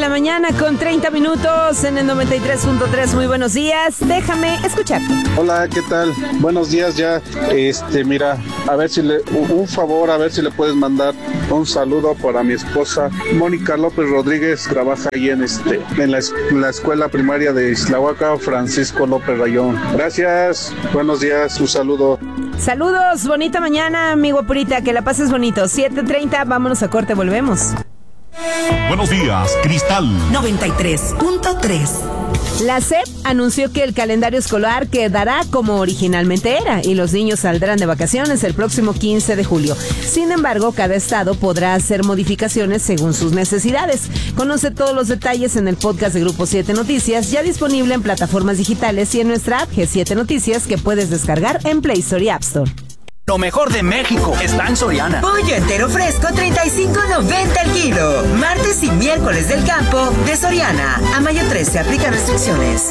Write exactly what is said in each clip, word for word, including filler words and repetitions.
la mañana con treinta minutos en el noventa y tres punto tres. Muy buenos días, déjame escucharte. Hola, ¿qué tal? Buenos días ya. Este, mira, a ver si le, un favor, a ver si le puedes mandar un saludo para mi esposa Mónica López Rodríguez, trabaja ahí en este, en la, en la escuela primaria de Islahuaca, Francisco López Rayón. Gracias, buenos días, un saludo. Saludos, bonita mañana, mi guapurita, que la pases bonito. siete treinta, vámonos a corte, volvemos. Buenos días, Cristal noventa y tres punto tres. La S E P anunció que el calendario escolar quedará como originalmente era y los niños saldrán de vacaciones el próximo quince de julio. Sin embargo, cada estado podrá hacer modificaciones según sus necesidades. Conoce todos los detalles en el podcast de Grupo siete Noticias, ya disponible en plataformas digitales y en nuestra app G siete Noticias, que puedes descargar en Play Store y App Store. Lo mejor de México está en Soriana. Pollo entero fresco, treinta y cinco noventa el kilo. Martes y miércoles del campo de Soriana. A mayo trece aplican restricciones.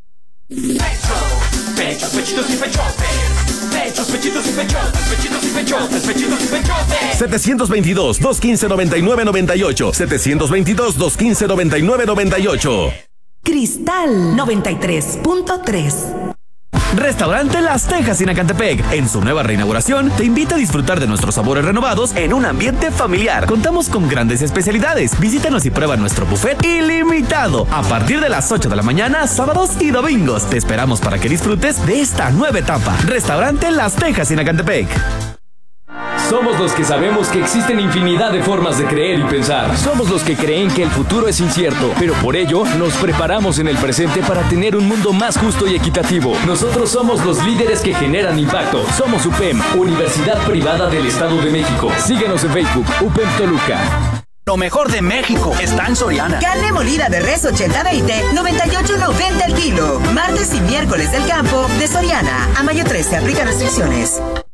Pechos, pechitos y pechotes. Pechos, pechitos y pechotes. Pechitos y pechotes. Pechitos y pechotes. setecientos veintidós, doscientos quince, noventa y nueve noventa y ocho. setecientos veintidós, doscientos quince, noventa y nueve noventa y ocho. Cristal noventa y tres punto tres. Restaurante Las Tejas Sinacantepec, en su nueva reinauguración, te invita a disfrutar de nuestros sabores renovados en un ambiente familiar. Contamos con grandes especialidades. Visítanos y prueba nuestro buffet ilimitado a partir de las ocho de la mañana, sábados y domingos. Te esperamos para que disfrutes de esta nueva etapa. Restaurante Las Tejas Sinacantepec. Somos los que sabemos que existen infinidad de formas de creer y pensar. Somos los que creen que el futuro es incierto, pero por ello nos preparamos en el presente para tener un mundo más justo y equitativo. Nosotros somos los líderes que generan impacto. Somos U P E M, Universidad Privada del Estado de México. Síguenos en Facebook, U P E M Toluca. Lo mejor de México está en Soriana. Carne molida de res ochenta veinte, noventa y ocho noventa el kilo. Martes y miércoles del campo de Soriana. A mayo trece aplica restricciones.